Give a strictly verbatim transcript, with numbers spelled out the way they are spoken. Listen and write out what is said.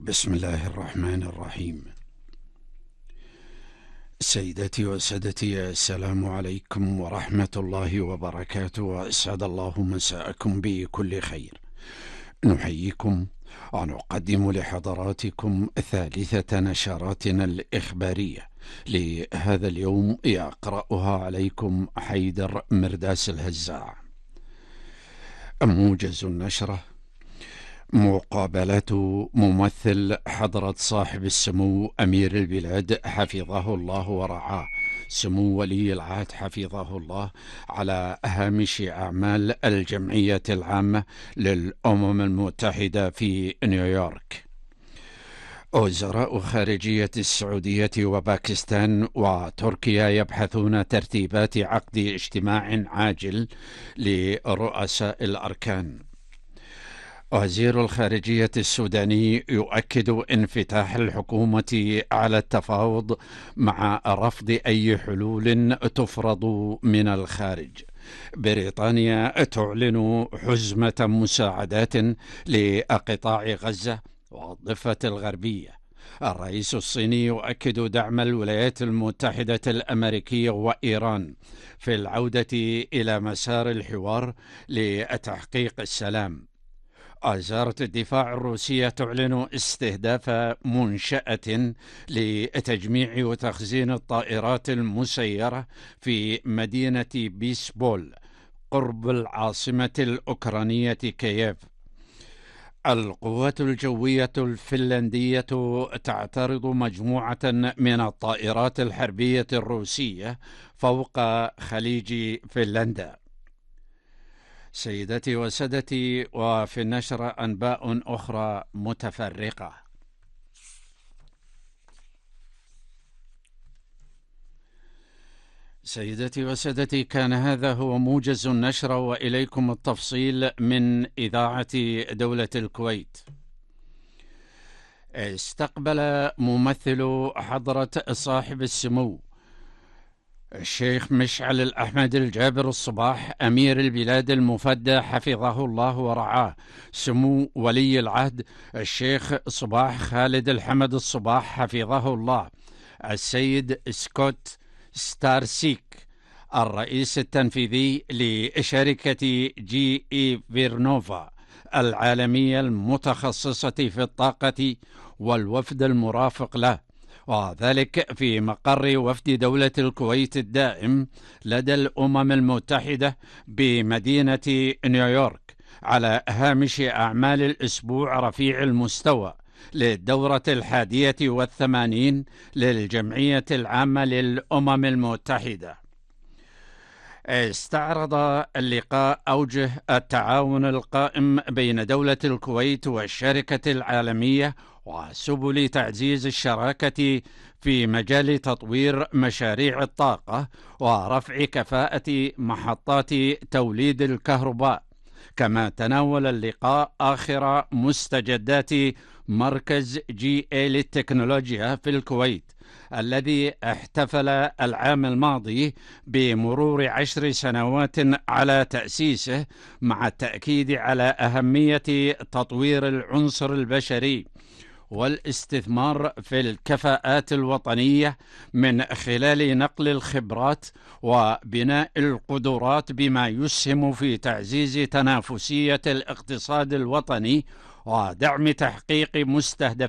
بسم الله الرحمن الرحيم. سيدتي وسادتي، السلام عليكم ورحمة الله وبركاته، وأسعد الله مساءكم بكل خير. نحييكم ونقدم لحضراتكم ثالثة نشراتنا الإخبارية لهذا اليوم، يقرأها عليكم حيدر مرداس الهزاع. موجز النشرة: مقابلة ممثل حضرة صاحب السمو أمير البلاد حفظه الله ورعاه سمو ولي العهد حفظه الله على هامش أعمال الجمعية العامة للأمم المتحدة في نيويورك. وزراء خارجية السعودية وباكستان وتركيا يبحثون ترتيبات عقد اجتماع عاجل لرؤساء الأركان. وزير الخارجية السوداني يؤكد انفتاح الحكومة على التفاوض مع رفض أي حلول تفرض من الخارج. بريطانيا تعلن حزمة مساعدات لقطاع غزة والضفة الغربية. الرئيس الصيني يؤكد دعم الولايات المتحدة الأمريكية وإيران في العودة إلى مسار الحوار لتحقيق السلام. وزارة الدفاع الروسية تعلن استهداف منشأة لتجميع وتخزين الطائرات المسيرة في مدينة بيسبول قرب العاصمة الأوكرانية كييف. القوات الجوية الفنلندية تعترض مجموعة من الطائرات الحربية الروسية فوق خليج فنلندا. سيدتي وسادتي، وفي النشرة أنباء أخرى متفرقة. سيدتي وسادتي، كان هذا هو موجز النشرة، وإليكم التفصيل من إذاعة دولة الكويت. استقبل ممثل حضرة صاحب السمو الشيخ مشعل الأحمد الجابر الصباح أمير البلاد المفدى حفظه الله ورعاه سمو ولي العهد الشيخ صباح خالد الحمد الصباح حفظه الله السيد سكوت ستارسيك، الرئيس التنفيذي لشركة جي إي فيرنوفا العالمية المتخصصة في الطاقة، والوفد المرافق له، وذلك في مقر وفد دولة الكويت الدائم لدى الأمم المتحدة بمدينة نيويورك، على هامش أعمال الأسبوع رفيع المستوى للدورة الحادية والثمانين للجمعية العامة للأمم المتحدة. استعرض اللقاء أوجه التعاون القائم بين دولة الكويت والشركة العالمية وسبل تعزيز الشراكة في مجال تطوير مشاريع الطاقة ورفع كفاءة محطات توليد الكهرباء. كما تناول اللقاء آخر مستجدات مركز جي إي للتكنولوجيا في الكويت، الذي احتفل العام الماضي بمرور عشر سنوات على تأسيسه، مع التأكيد على أهمية تطوير العنصر البشري والاستثمار في الكفاءات الوطنية من خلال نقل الخبرات وبناء القدرات، بما يسهم في تعزيز تنافسية الاقتصاد الوطني ودعم تحقيق مستهدفات